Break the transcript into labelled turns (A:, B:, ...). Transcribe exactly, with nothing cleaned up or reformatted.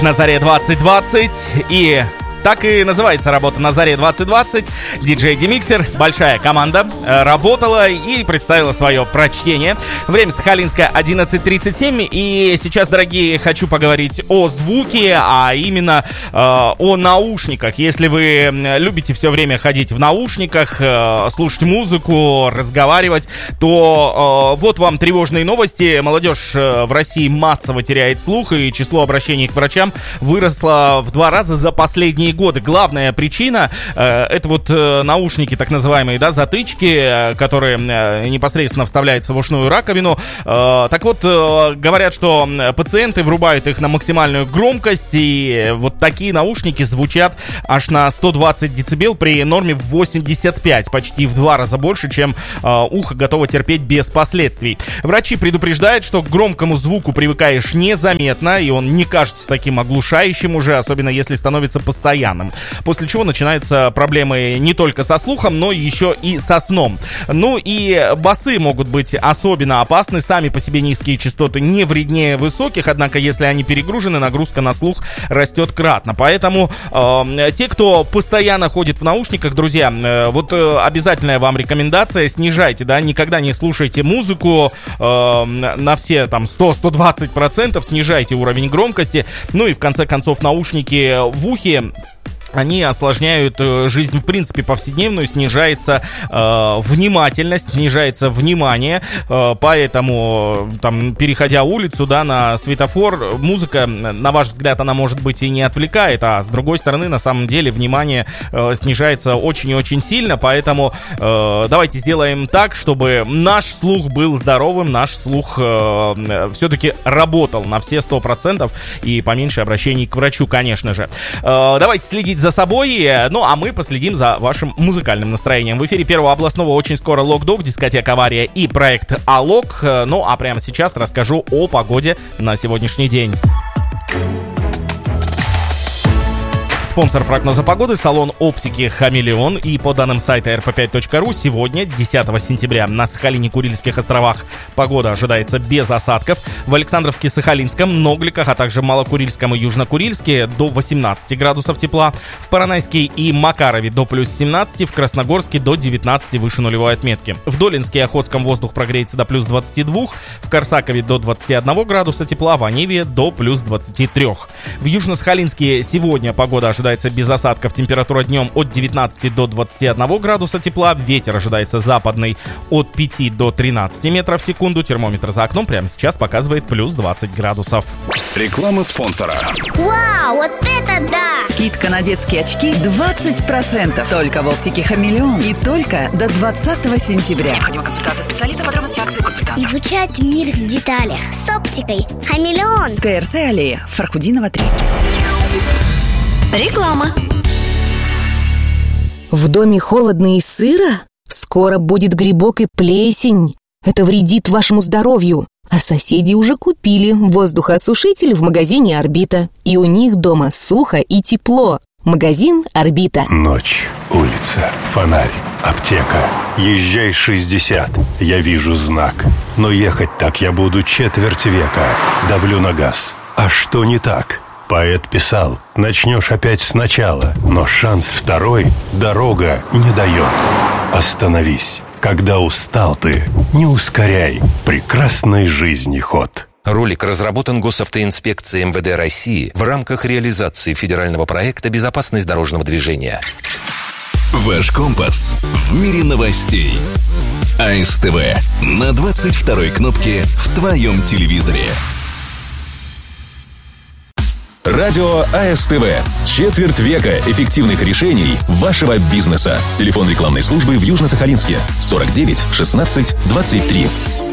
A: На заре двадцать двадцать, и так и называется работа «На заре двадцать двадцать». Диджей Демиксер, большая команда, работала и представила свое прочтение. Время сахалинское одиннадцать тридцать семь, и сейчас, дорогие, хочу поговорить о звуке, а именно э, о наушниках. Если вы любите все время ходить в наушниках, э, слушать музыку, разговаривать, то э, вот вам тревожные новости. Молодежь э, в России массово теряет слух, и число обращений к врачам выросло в два раза за последние годы. Главная причина э, это вот э, наушники, так называемые, да, затычки, э, которые э, непосредственно вставляются в ушную раковину. Э, так вот, э, говорят, что пациенты врубают их на максимальную громкость, и вот такие наушники звучат аж на сто двадцать децибел при норме в восемьдесят пять, почти в два раза больше, чем э, ухо готово терпеть без последствий. Врачи предупреждают, что к громкому звуку привыкаешь незаметно, и он не кажется таким оглушающим уже, особенно если становится постоянным. После чего начинаются проблемы не только со слухом, но еще и со сном. Ну и басы могут быть особенно опасны. Сами по себе низкие частоты не вреднее высоких, однако если они перегружены, нагрузка на слух растет кратно. Поэтому э, те, кто постоянно ходит в наушниках, друзья, э, вот э, обязательная вам рекомендация: снижайте, да, никогда не слушайте музыку э, на все там сто - сто двадцать процентов, снижайте уровень громкости. Ну и в конце концов, наушники в ухе, они осложняют жизнь, в принципе, повседневную, снижается э, внимательность, снижается внимание, э, поэтому, там, переходя улицу, да, на светофор, музыка, на ваш взгляд, она, может быть, и не отвлекает, а с другой стороны, на самом деле, внимание э, снижается очень и очень сильно, поэтому э, давайте сделаем так, чтобы наш слух был здоровым, наш слух э, все-таки работал на все сто процентов, и поменьше обращений к врачу, конечно же. Э, давайте следить за собой, ну а мы последим за вашим музыкальным настроением. В эфире Первого областного очень скоро Локдог, дискотека «Авария» и проект «Алок». Ну а прямо сейчас расскажу о погоде на сегодняшний день. Спонсор прогноза погоды — салон оптики «Хамелеон». И по данным сайта эр пэ пять точка ру, сегодня, десятого сентября, на Сахалине, Курильских островах погода ожидается без осадков. В Александровске, Сахалинском, Ногликах, а также Малокурильском и Южнокурильске до восемнадцати градусов тепла. В Поронайске и Макарове до плюс семнадцати, в Красногорске до девятнадцати выше нулевой отметки. В Долинске и Охотском воздух прогреется до плюс двадцати двух, в Корсакове до двадцати одного градуса тепла, в Онеге до плюс двадцати трёх. В Южно-Сахалинске сегодня погода ожидается Ожидается без осадков, температура днем от девятнадцати до двадцати одного градуса тепла, ветер ожидается западный от пяти до тринадцати метров в секунду, термометр за окном прямо сейчас показывает плюс двадцать градусов.
B: Реклама спонсора.
C: Вау, вот это да!
D: Скидка на детские очки двадцать процентов. Только в оптике «Хамелеон» и только до двадцатого сентября. Необходима консультация специалиста, подробности акции консультанта.
C: Изучать мир в деталях с оптикой «Хамелеон».
D: ТРЦ аллея, Фархудинова, три.
E: Реклама.
F: В доме холодно и сыро? Скоро будет грибок и плесень. Это вредит вашему здоровью. А соседи уже купили воздухоосушитель в магазине «Орбита». И у них дома сухо и тепло. Магазин «Орбита».
G: Ночь, улица, фонарь, аптека. Езжай шестьдесят, я вижу знак. Но ехать так я буду четверть века. Давлю на газ. А что не так? Поэт писал: начнешь опять сначала, но шанс второй дорога не дает. Остановись, когда устал ты, не ускоряй прекрасной жизни ход.
H: Ролик разработан Госавтоинспекцией эм вэ дэ России в рамках реализации федерального проекта «Безопасность дорожного движения».
B: Ваш компас в мире новостей. а эс тэ вэ на двадцать второй кнопке в твоем телевизоре. Радио а эс тэ вэ. Четверть века эффективных решений вашего бизнеса. Телефон рекламной службы в Южно-Сахалинске сорок девять шестнадцать двадцать три.